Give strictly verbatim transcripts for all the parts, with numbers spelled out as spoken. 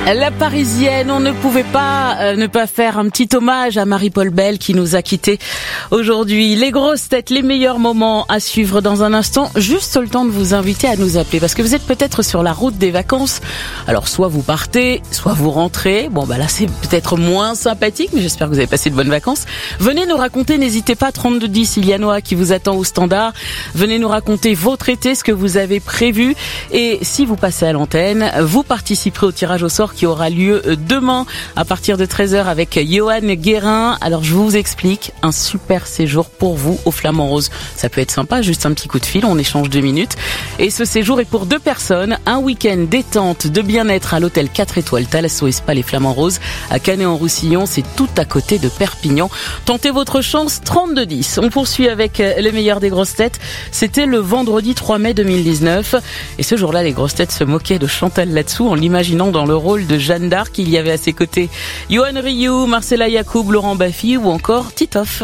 La Parisienne, on ne pouvait pas euh, ne pas faire un petit hommage à Marie-Paul Bell qui nous a quittés aujourd'hui. Les grosses têtes, les meilleurs moments à suivre dans un instant. Juste le temps de vous inviter à nous appeler parce que vous êtes peut-être sur la route des vacances. Alors soit vous partez, soit vous rentrez. Bon bah là c'est peut-être moins sympathique, mais j'espère que vous avez passé de bonnes vacances. Venez nous raconter, n'hésitez pas, trente-deux dix, il y a Noah qui vous attend au standard. Venez nous raconter votre été, ce que vous avez prévu. Et si vous passez à l'antenne, vous participerez au tirage au sort qui aura lieu demain à partir de treize heures avec Johan Guérin. Alors je vous explique, un super séjour pour vous au Flamand Rose. Ça peut être sympa, juste un petit coup de fil, on échange deux minutes. Et ce séjour est pour deux personnes, un week-end détente de bien-être à l'hôtel quatre étoiles Thalasso et Spa les Flamands Roses à Canet-en-Roussillon, c'est tout à côté de Perpignan. Tentez votre chance, trente-deux dix. On poursuit avec le meilleur des grosses têtes. C'était le vendredi trois mai deux mille dix-neuf. Et ce jour-là, les grosses têtes se moquaient de Chantal Latsou en l'imaginant dans le rôle de Jeanne d'Arc. Il y avait à ses côtés Yoann Rioux, Marcella Yacoub, Laurent Baffy ou encore Titoff.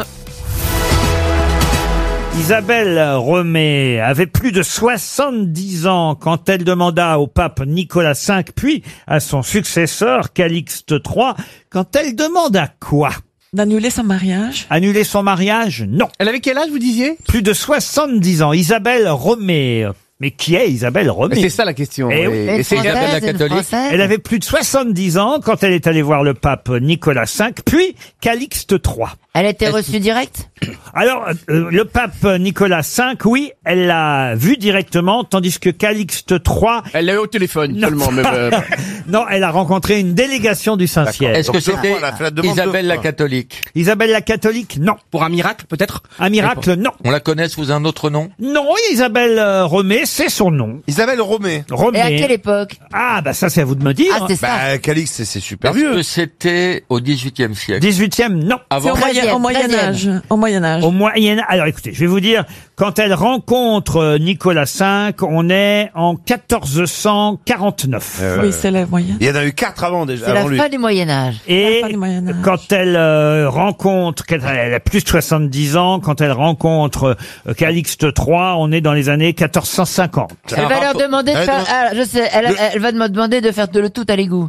Isabelle Romé avait plus de soixante-dix ans quand elle demanda au pape Nicolas cinq, puis à son successeur Calixte trois, quand elle demanda quoi? D'annuler son mariage. Annuler son mariage? Non. Elle avait quel âge, vous disiez? Plus de soixante-dix ans. Isabelle Romé. Mais qui est Isabelle Romé? C'est ça la question. Eh oui. Et c'est Isabelle la catholique. Elle avait plus de soixante-dix ans quand elle est allée voir le pape Nicolas cinq, puis Calixte trois. Elle a été reçue direct? Alors, euh, le pape Nicolas cinq, oui, elle l'a vu directement, tandis que Calixte trois... Elle l'a eu au téléphone non. seulement. Même, euh... non, elle a rencontré une délégation du Saint-Siège. Est-ce que c'était Isabelle la catholique? Isabelle la catholique, non. Pour un miracle, peut-être? Un miracle, non. On la connaît sous un autre nom? Non, Isabelle euh, Romé, c'est son nom. Isabelle Romé. Romé. Et à quelle époque? Ah, bah ça, c'est à vous de me dire. Ah, c'est ça. Bah, Calixte, c'est super Est-ce vieux. que c'était au dix-huitième siècle? dix-huitième, non. Avant. Au moyen, au Moyen Âge. Au Moyen Âge. Au Moyen. Alors écoutez, je vais vous dire, quand elle rencontre Nicolas cinq, on est en quatorze cent quarante-neuf. Euh, Oui, c'est la moyenne. Il y en a eu quatre avant déjà. C'est la avant lui. fin du Moyen-Âge. Et La fin du Moyen Âge. quand elle euh, rencontre, qu'elle- elle a plus de soixante-dix ans, quand elle rencontre euh, Calixte trois, on est dans les années quatorze cent cinquante. Elle va leur demander de Elle faire, demande- ah, je sais, elle, Le- elle va me demander de faire de le tout à l'égout.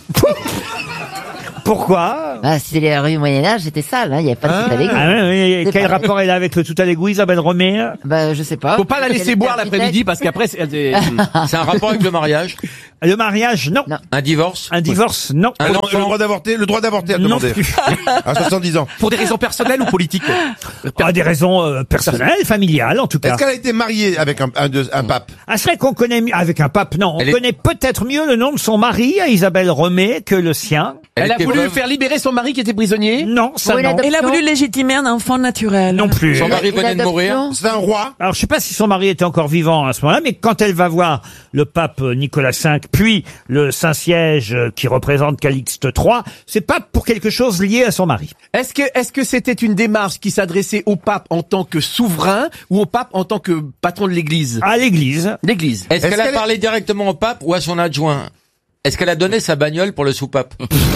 Pourquoi? Ah, c'est les rues Moyen-Âge, c'était sale, hein, il n'y avait pas de tout à l'égout. Ah oui, oui, et C'est quel pas- rapport elle a avec le tout à l'égout, Isabelle Romé? Bah, je sais pas. Faut pas la laisser Elle boire était l'après-midi parce qu'après, c'est... c'est- C'est un rapport avec le mariage? Le mariage, non. Non. Un divorce? Un divorce, non. Un Le, le enfant? droit d'avorter, le droit d'avorter à Non demander. plus. À soixante-dix ans. Pour des raisons personnelles ou politiques? Ah, des raisons euh, personnelles, familiales en tout cas. Est-ce qu'elle a été mariée avec un, un, de- un pape? Ah, c'est vrai qu'on connaît mieux, avec un pape, non, on Elle est- connaît peut-être mieux le nom de son mari, à Isabelle Romé, que le sien. Elle a était voulu veuve? faire libérer son mari qui était prisonnier? Non, ça Pour une non. adoption. Elle a voulu légitimer un enfant naturel. Non plus. Son mari Et venait de mourir? l'adoption? C'est un roi? Alors, je sais pas si son mari était encore vivant à ce moment-là, mais quand elle va voir le pape Nicolas cinq, puis le Saint-Siège euh, qui représente Calixte trois, c'est pas pour quelque chose lié à son mari. Est-ce que, est-ce que c'était une démarche qui s'adressait au pape en tant que souverain ou au pape en tant que patron de l'église? À l'église. L'église. Est-ce Est-ce qu'elle a qu'elle est- parlé directement au pape ou à son adjoint? Est-ce qu'elle a donné sa bagnole pour le soupape?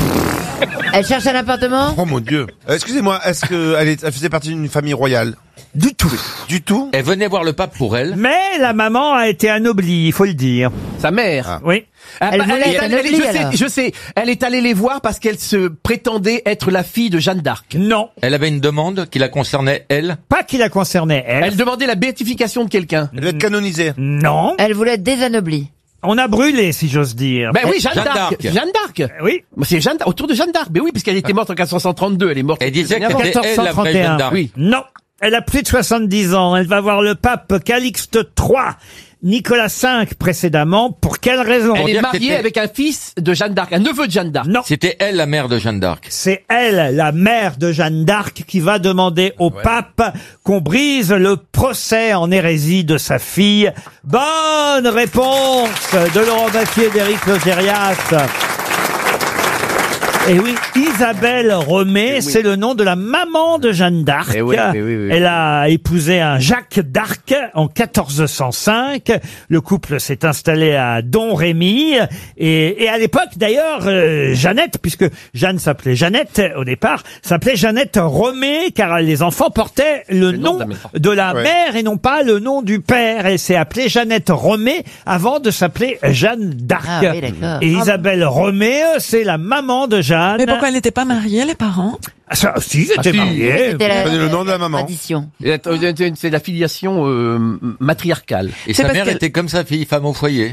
Elle cherche un appartement? Oh mon Dieu. Euh, Excusez-moi, est-ce qu'elle est- elle faisait partie d'une famille royale? Du tout. Du tout? Elle venait voir le pape pour elle? Mais la maman a été anoblie, il faut le dire. Sa mère. Ah. Oui. Ah, Elle bah, voulait est être allée- elle est- anoblie, je sais, alors. je sais. Elle est allée les voir parce qu'elle se prétendait être la fille de Jeanne d'Arc. Non. Elle avait une demande qui la concernait, elle? Pas qui la concernait, elle. Elle demandait la béatification de quelqu'un. Elle doit être canonisée. Non. Elle voulait être désanoblie. On a brûlé, si j'ose dire. Ben oui, Jeanne, Jeanne d'Arc. d'Arc. Jeanne d'Arc. Oui. Bah, c'est Jeanne, autour de Jeanne d'Arc. Ben oui, puisqu'elle était morte en quatorze cent trente-deux. Elle est morte. Elle disait quelques années que avant. c'était elle la vraie Jeanne d'Arc. Oui. Non. Elle a plus de soixante-dix ans. Elle va voir le pape Calixte trois. Nicolas cinq précédemment. Pour quelle raison? Elle est dire que mariée c'était- avec un fils de Jeanne d'Arc, un neveu de Jeanne d'Arc. Non. C'était elle la mère de Jeanne d'Arc. C'est elle, la mère de Jeanne d'Arc, qui va demander au pape qu'on brise le procès en hérésie de sa fille. Bonne réponse de Laurent Baffy et d'Éric Logérias. Et oui, Isabelle Romé, oui. c'est le nom de la maman de Jeanne d'Arc. Eh oui, oui, oui, oui. Elle a épousé un Jacques d'Arc en quatorze cent cinq. Le couple s'est installé à Domrémy. Et, et à l'époque, d'ailleurs, euh, Jeannette, puisque Jeanne s'appelait Jeannette au départ, s'appelait Jeannette Romé, car les enfants portaient le, Le nom nom de la mère. de la Ouais. mère et non pas le nom du père. Elle s'est appelée Jeannette Romé avant de s'appeler Jeanne d'Arc. Ah oui, d'accord. Et Isabelle Romé, c'est la maman de Jeanne. Mais pourquoi ils n'étaient pas mariés, les parents? Ah, ça, si, ils étaient Ah, si. mariés. C'était la, Prenez le nom de la maman. tradition. C'est la filiation euh, matriarcale. Et C'est sa parce mère qu'elle- était comme sa fille, femme au foyer.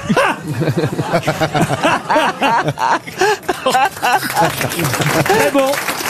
Très bon.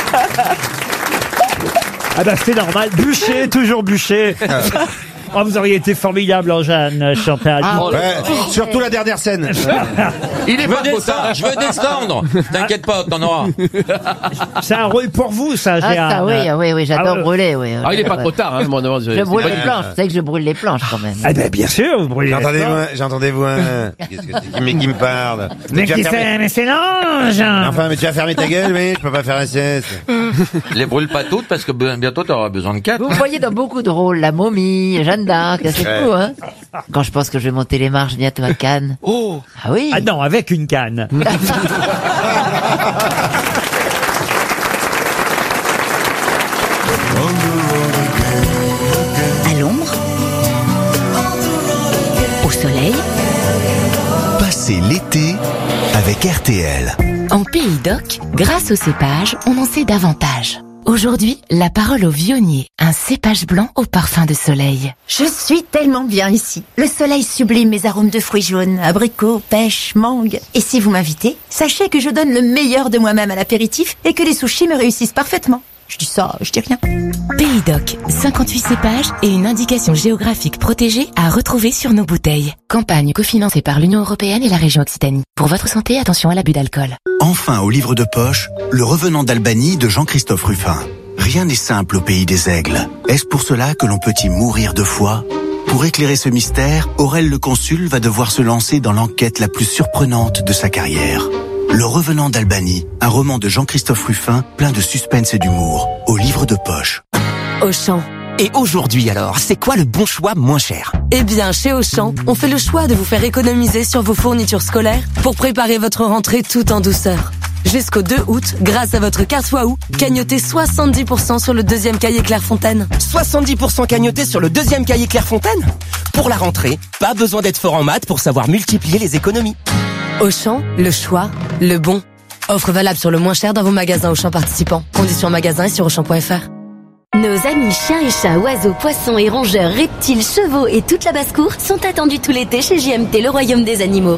Ah bah c'est normal. Bûcher, toujours bûcher. Oh, vous auriez été formidable en Jeanne, Chantal. Ouais, surtout la dernière scène. Il est Je veux pas trop descendre, tard. je veux descendre. T'inquiète pas, t'en auras. C'est un rôle pour vous, ça, Ah, Jeanne. ça, oui, ah, oui, oui, j'adore Ah, ouais. brûler, oui. Ah, il est pas Ouais. trop tard, hein, mon nom. Je brûle les planches, vous savez que je brûle les planches, quand même. Ah ben bien sûr, vous brûlez. J'entendais-vous, j'entendais-vous un... Qu'est-ce que c'est qui, mais qui me parle? Mais tu qui vas fermer- c'est? Mais c'est l'ange. Enfin, mais tu vas fermer ta gueule, oui, je peux pas faire la sieste. Les brûle pas toutes parce que b- bientôt t'auras besoin de quatre. Vous me voyez dans beaucoup de rôles, la momie, Jeanne d'Arc, c'est Ouais. fou, hein. Quand je pense que je vais monter les marches bientôt à Cannes. Oh, Ah oui. Ah non, avec une canne. À l'ombre, au soleil, Passez l'été avec R T L. en Pays d'Oc, grâce au cépage, on en sait davantage. Aujourd'hui, la parole au vionnier, un cépage blanc au parfum de soleil. Je suis tellement bien ici. Le soleil sublime mes arômes de fruits jaunes, abricots, pêche, mangue. Et si vous m'invitez, sachez que je donne le meilleur de moi-même à l'apéritif et que les sushis me réussissent parfaitement. Je dis ça, je dis rien. Pays d'Oc, cinquante-huit cépages et une indication géographique protégée à retrouver sur nos bouteilles. Campagne cofinancée par l'Union européenne et la région Occitanie. Pour votre santé, attention à l'abus d'alcool. Enfin au livre de poche, Le revenant d'Albanie de Jean-Christophe Ruffin. Rien n'est simple au pays des aigles. Est-ce pour cela que l'on peut y mourir de foi? Pour éclairer ce mystère, Aurel le consul va devoir se lancer dans l'enquête la plus surprenante de sa carrière. Le revenant d'Albanie, un roman de Jean-Christophe Ruffin plein de suspense et d'humour, au livre de poche. Auchan. Et aujourd'hui alors, c'est quoi le bon choix moins cher? Eh bien, chez Auchan, on fait le choix de vous faire économiser sur vos fournitures scolaires pour préparer votre rentrée tout en douceur. Jusqu'au deux août, grâce à votre carte Waouh, cagnotez soixante-dix pour cent sur le deuxième cahier Clairefontaine. soixante-dix pour cent cagnoté sur le deuxième cahier Clairefontaine? Pour la rentrée, pas besoin d'être fort en maths pour savoir multiplier les économies. Auchan, le choix, le bon. Offre valable sur le moins cher dans vos magasins Auchan participants. Conditions magasin et sur auchan point f r. Nos amis chiens et chats, oiseaux, poissons et rongeurs, reptiles, chevaux et toute la basse-cour sont attendus tout l'été chez J M T, le royaume des animaux.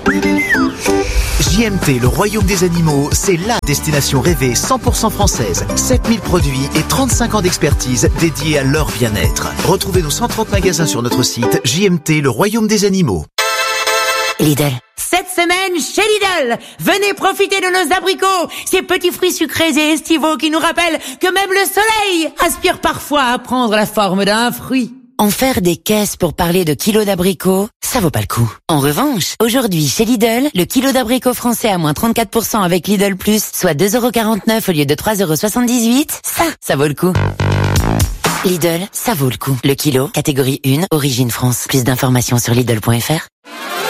J M T, le royaume des animaux, c'est la destination rêvée cent pour cent française. sept mille produits et trente-cinq ans d'expertise dédiés à leur bien-être. Retrouvez nos cent trente magasins sur notre site J M T, le royaume des animaux. Lidl. Cette semaine, chez Lidl, venez profiter de nos abricots, ces petits fruits sucrés et estivaux qui nous rappellent que même le soleil aspire parfois à prendre la forme d'un fruit. En faire des caisses pour parler de kilos d'abricots, ça vaut pas le coup. En revanche, aujourd'hui, chez Lidl, le kilo d'abricots français à moins trente-quatre pour cent avec Lidl Plus, soit deux euros quarante-neuf au lieu de trois euros soixante-dix-huit, ça, ça vaut le coup. Lidl, ça vaut le coup. Le kilo, catégorie un, origine France. Plus d'informations sur Lidl point f r.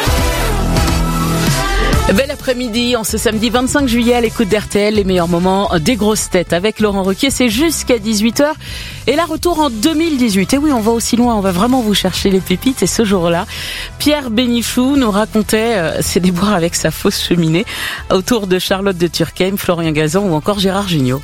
Bel après-midi, en ce samedi vingt-cinq juillet à l'écoute d'R T L, les meilleurs moments des grosses têtes avec Laurent Ruquier, c'est jusqu'à dix-huit heures. Et là, retour en deux mille dix-huit. Et oui, on va aussi loin, on va vraiment vous chercher les pépites. Et ce jour-là, Pierre Bénichou nous racontait euh, ses déboires avec sa fausse cheminée autour de Charlotte de Turckheim, Florian Gazan ou encore Gérard Jugnot.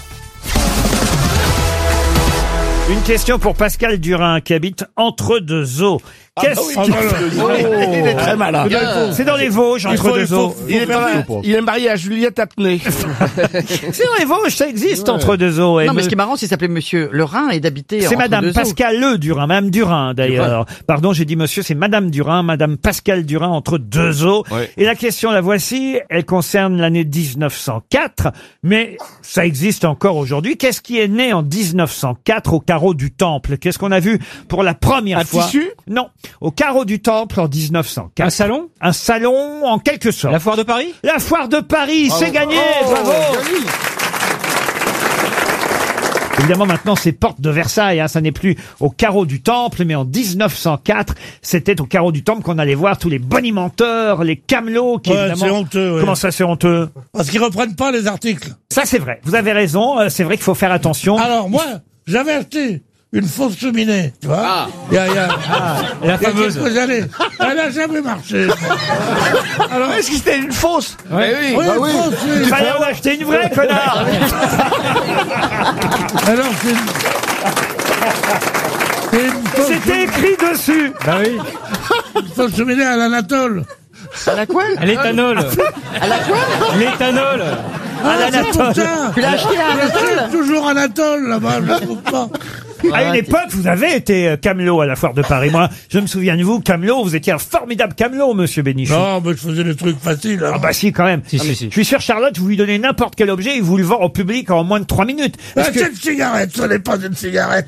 Une question pour Pascal Durin qui habite entre deux eaux. Qu'est-ce Ah bah oui, que- il est très malin. C'est dans les Vosges, Il entre faut- il deux faut- eaux. Il est marié- il est marié à Juliette Apnée. C'est dans les Vosges, ça existe Ouais. entre deux eaux. Et Non, mais me- ce qui est marrant, c'est qu'il s'appelait Monsieur Le Rhin et d'habiter C'est entre Madame deux eaux. Pascal Le Durin, Madame Durin d'ailleurs. Pardon, j'ai dit monsieur, c'est Madame Durin, Madame Pascal Durin entre deux eaux. Ouais. Et la question, la voici, elle concerne l'année dix-neuf cent quatre, mais ça existe encore aujourd'hui. Qu'est-ce qui est né en dix-neuf cent quatre au carreau du Temple? Qu'est-ce qu'on a vu pour la première Un fois. tissu ? Non. Au carreau du Temple en dix-neuf cent quatre. Un salon ? Un salon en quelque sorte. La foire de Paris ? La foire de Paris, Bravo. c'est gagné, Oh, bravo. joli. Évidemment, maintenant, c'est porte de Versailles, hein, ça n'est plus au carreau du Temple, mais en dix-neuf cent quatre, c'était au carreau du Temple qu'on allait voir tous les bonimenteurs, les camelots, qui Ouais, évidemment... c'est honteux, ouais. Comment ça, c'est honteux? Parce qu'ils reprennent pas les articles. Ça, c'est vrai. Vous avez raison. euh, C'est vrai qu'il faut faire attention. Alors, moi, j'avais acheté une fausse cheminée, tu vois. Ah. Il y a, il y a, Ah, la il y a fameuse. quelques années. Elle a jamais marché. Alors, est-ce que c'était une fausse? Ouais, oui. oui, Bah oui. fausse, oui. Il fallait en acheter une vraie, connard. Alors, c'est une... c'est une fausse C'était écrit dessus. Bah oui. une fausse cheminée à l'anatole. À la quoi? À l'éthanol. À la quoi? L'éthanol. Ah, l'anatole. c'est pour ça. Tu l'as acheté à Je l'anatole? cherche toujours anatole, là-bas, je ne trouve pas. À une époque, vous avez été euh, camelot à la foire de Paris. Moi, je me souviens de vous, camelot. Vous étiez un formidable camelot, monsieur Bénichou. Non, mais je faisais des trucs faciles. Hein. Ah bah si, quand même. Si, Ah, si, mais si. Je suis sûr, Charlotte, vous lui donnez n'importe quel objet, il vous le vend au public en moins de trois minutes. Parce Ah, que- c'est une cigarette, ce n'est pas une cigarette.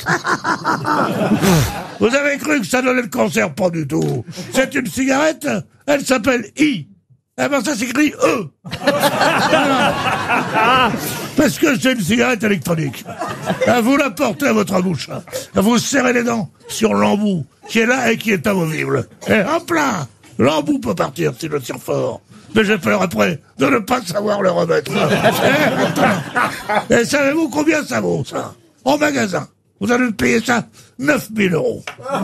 Vous avez cru que ça donnait le cancer? Pas du tout. C'est une cigarette, elle s'appelle I. Eh ben, ça s'écrit E. Voilà. Parce que c'est une cigarette électronique. Ah, vous la portez à votre bouche. Vous serrez les dents sur l'embout qui est là et qui est amovible. Et hop là, l'embout peut partir si je tire fort. Mais j'ai peur après de ne pas savoir le remettre. Et savez-vous combien ça vaut, ça? En magasin. Vous allez me payer ça neuf mille euros.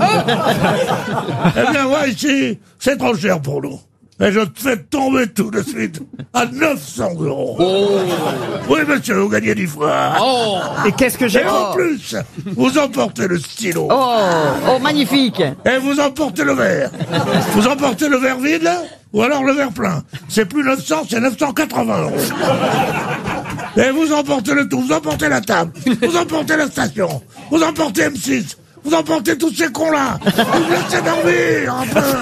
Eh bien, moi, ici, c'est trop cher pour nous. Et je te fais tomber tout de suite à neuf cents euros. Oui, monsieur, vous gagnez dix fois. Et qu'est-ce que j'ai... Et en plus, vous emportez le stylo. Oh, oh, magnifique. Et vous emportez le verre. Vous emportez le verre vide, là, ou alors le verre plein. C'est plus neuf cents, c'est neuf cent quatre-vingts euros. Et vous emportez le tout, vous emportez la table, vous emportez la station, vous emportez M six, vous emportez tous ces cons-là. Vous me laissez dormir un peu.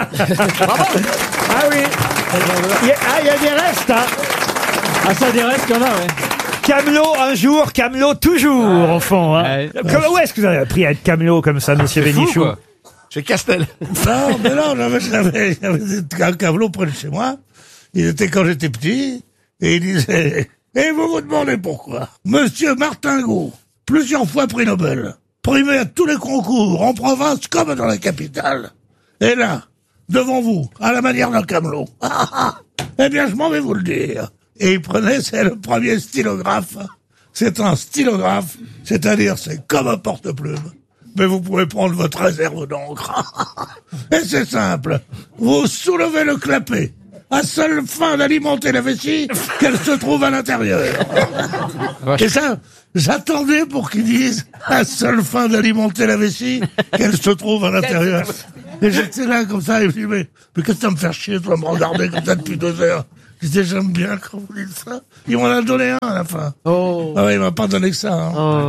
Ah oui. Il y a, ah, il y a des restes, hein. Ah, ça, des restes, qu'il y en a, ouais. Camelot un jour, camelot toujours, au fond. Hein. Ouais. Comment, où est-ce que vous avez appris à être camelot comme ça, monsieur C'est fou, Bénichou? quoi. Chez Castel. Non, mais non, j'avais, j'avais, j'avais un camelot près de chez moi. Il était quand j'étais petit, et il disait, et vous vous demandez pourquoi. Monsieur Martingot, plusieurs fois prix Nobel, primé à tous les concours, en province comme dans la capitale. Et là, devant vous, à la manière d'un camelot. Eh bien, je m'en vais vous le dire. Et il prenait, c'est le premier stylographe. C'est un stylographe, c'est-à-dire c'est comme un porte-plume. Mais vous pouvez prendre votre réserve d'encre. Et c'est simple. Vous soulevez le clapet, à seule fin d'alimenter la vessie qu'elle se trouve à l'intérieur. Et ça, j'attendais pour qu'ils disent à seule fin d'alimenter la vessie qu'elle se trouve à l'intérieur. Et j'étais là comme ça, et je me dis, mais, mais qu'est-ce que ça me fait chier, toi, me regarder comme ça depuis deux heures. Je disais, j'aime bien quand vous dites ça. Il m'en a donné un à la fin. Oh. Ah ouais, il m'a pas donné que ça. Hein. Oh.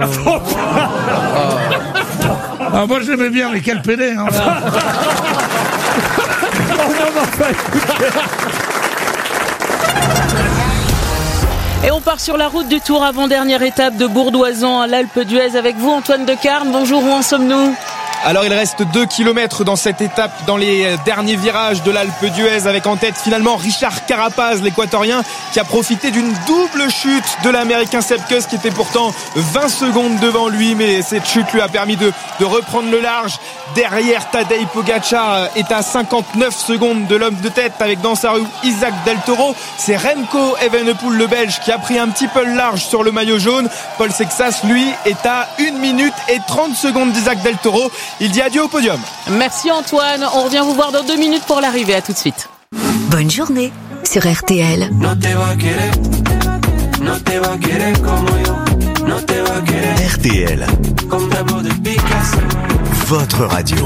Ah, moi j'aimais bien, mais quel pédé. Hein. Et on part sur la route du Tour, avant-dernière étape de Bourdoisan à l'Alpe d'Huez avec vous, Antoine Decarne. Bonjour, où en sommes-nous? Alors il reste deux kilomètres dans cette étape, dans les derniers virages de l'Alpe d'Huez, avec en tête finalement Richard Carapaz, l'équatorien, qui a profité d'une double chute de l'américain Sepkus, qui était pourtant vingt secondes devant lui, mais cette chute lui a permis de, de reprendre le large. Derrière, Tadej Pogačar est à cinquante-neuf secondes de l'homme de tête, avec dans sa rue Isaac Del Toro. C'est Remco Evenepoel, le Belge, qui a pris un petit peu le large sur le maillot jaune. Paul Sexas, lui, est à une minute et trente secondes d'Isaac Del Toro. Il dit adieu au podium. Merci Antoine, on revient vous voir dans deux minutes pour l'arrivée, à tout de suite. Bonne journée sur R T L. R T L, votre radio.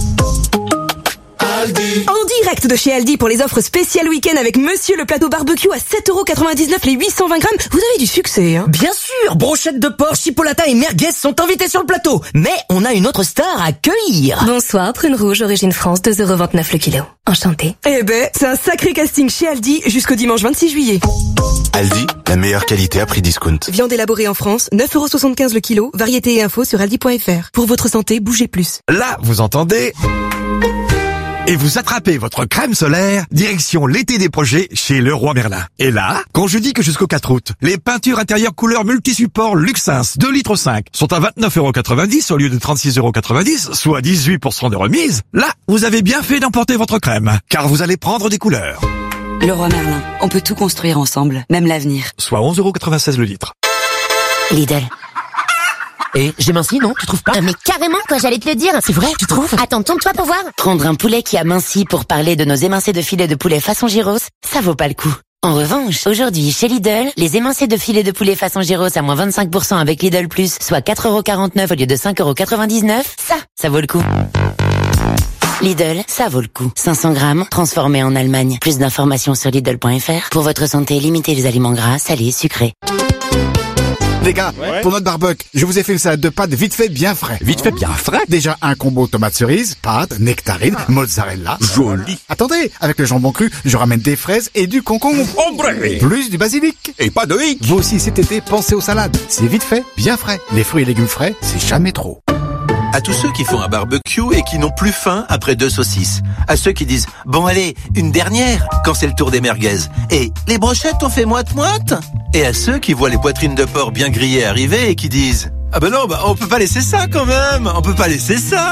En direct de chez Aldi pour les offres spéciales week-end avec Monsieur le plateau barbecue à sept euros quatre-vingt-dix-neuf les huit cent vingt grammes. Vous avez du succès, hein? Bien sûr, brochettes de porc, chipolata et merguez sont invités sur le plateau. Mais on a une autre star à accueillir. Bonsoir, prune rouge, origine France, deux euros vingt-neuf le kilo. Enchanté. Eh ben, c'est un sacré casting chez Aldi jusqu'au dimanche vingt-six juillet. Aldi, la meilleure qualité à prix discount. Viande élaborée en France, neuf euros soixante-quinze le kilo. Variété et infos sur aldi point fr. Pour votre santé, bougez plus. Là, vous entendez? Et vous attrapez votre crème solaire, direction l'été des projets chez Leroy Merlin. Et là, quand je dis que jusqu'au quatre août, les peintures intérieures couleur multi-support Luxins deux litres cinq sont à vingt-neuf euros quatre-vingt-dix au lieu de trente-six euros quatre-vingt-dix, soit dix-huit pour cent de remise, là, vous avez bien fait d'emporter votre crème, car vous allez prendre des couleurs. Leroy Merlin, on peut tout construire ensemble, même l'avenir. Soit onze euros quatre-vingt-seize le litre. Lidl. Et j'ai minci, non? Tu trouves pas? Mais carrément, quoi, j'allais te le dire. C'est vrai, tu trouves? Attends, tourne-toi pour voir. Prendre un poulet qui a minci pour parler de nos émincés de filet de poulet façon gyros, ça vaut pas le coup. En revanche, aujourd'hui, chez Lidl, les émincés de filet de poulet façon gyros à moins vingt-cinq pour cent avec Lidl Plus, soit quatre euros quarante-neuf au lieu de cinq euros quatre-vingt-dix-neuf, ça, ça vaut le coup. Lidl, ça vaut le coup. cinq cents grammes, transformés en Allemagne. Plus d'informations sur Lidl point fr. Pour votre santé, limitez les aliments gras, salés, sucrés. Les gars, ouais. Pour notre barbecue, je vous ai fait une salade de pâtes vite fait bien frais. Vite fait bien frais? Déjà un combo tomate cerise, pâtes, nectarine, mozzarella. Joli. Attendez, avec le jambon cru, je ramène des fraises et du concombre. Ombre. Plus du basilic. Et pas de hic. Vous aussi cet été, pensez aux salades. C'est vite fait, bien frais. Les fruits et légumes frais, c'est jamais trop. À tous ceux qui font un barbecue et qui n'ont plus faim après deux saucisses. À ceux qui disent « Bon allez, une dernière » quand c'est le tour des merguez. Et « Les brochettes, on fait moite-moite » Et à ceux qui voient les poitrines de porc bien grillées arriver et qui disent « Ah ben non, bah, on peut pas laisser ça quand même, on peut pas laisser ça »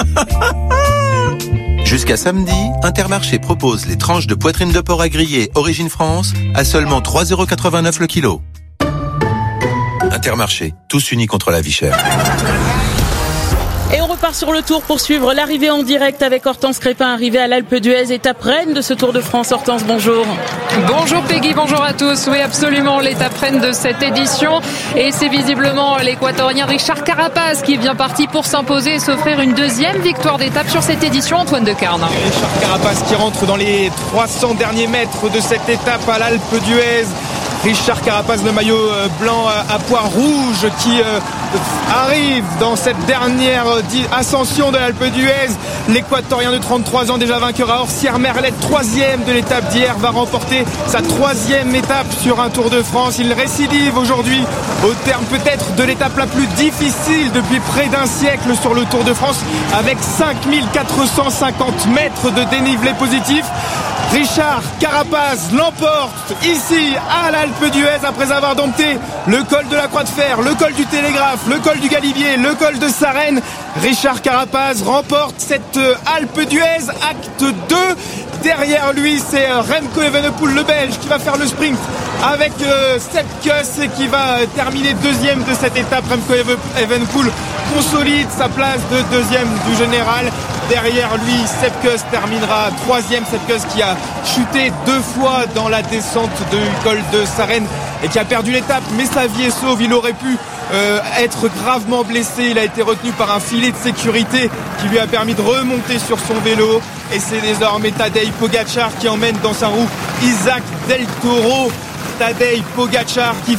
Jusqu'à samedi, Intermarché propose les tranches de poitrine de porc à griller Origine France à seulement trois euros quatre-vingt-neuf le kilo. Intermarché, tous unis contre la vie chère. Et on repart sur le tour pour suivre l'arrivée en direct avec Hortense Crépin, arrivée à l'Alpe d'Huez, étape reine de ce Tour de France. Hortense, bonjour. Bonjour Peggy, bonjour à tous. Oui, absolument, l'étape reine de cette édition. Et c'est visiblement l'équatorien Richard Carapaz qui est bien parti pour s'imposer et s'offrir une deuxième victoire d'étape sur cette édition, Antoine Decarne. Richard Carapaz qui rentre dans les trois cents derniers mètres de cette étape à l'Alpe d'Huez. Richard Carapaz, le maillot blanc à pois rouge qui arrive dans cette dernière ascension de l'Alpe d'Huez. L'Équatorien de trente-trois ans, déjà vainqueur à Orsières-Merlet, troisième de l'étape d'hier, va remporter sa troisième étape sur un Tour de France. Il récidive aujourd'hui au terme peut-être de l'étape la plus difficile depuis près d'un siècle sur le Tour de France, avec cinq mille quatre cent cinquante mètres de dénivelé positif. Richard Carapaz l'emporte ici à l'Alpe d'Huez après avoir dompté le col de la Croix de Fer, le col du Télégraphe, le col du Galibier, le col de Sarenne. Richard Carapaz remporte cette Alpe d'Huez, acte deux. Derrière lui, c'est Remco Evenepoel, le Belge, qui va faire le sprint avec euh, Sepp Kuss qui va terminer deuxième de cette étape. Remco Evenepoel consolide sa place de deuxième du général. Derrière lui, Sepp Kuss terminera troisième. Sepp Kuss qui a chuté deux fois dans la descente du col de Sarenne et qui a perdu l'étape, mais sa vie est sauve. Il aurait pu euh, être gravement blessé. Il a été retenu par un filet de sécurité qui lui a permis de remonter sur son vélo. Et c'est désormais Tadej Pogačar qui emmène dans sa roue Isaac Del Toro. Tadej Pogačar qui